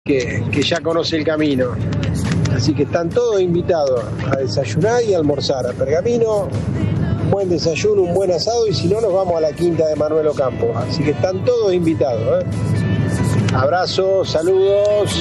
que ya conoce el camino. Así que están todos invitados a desayunar y almorzar a Pergamino. Un buen desayuno, un buen asado, y si no, nos vamos a la quinta de Manuel Ocampo. Así que están todos invitados, ¿eh? Abrazos, saludos.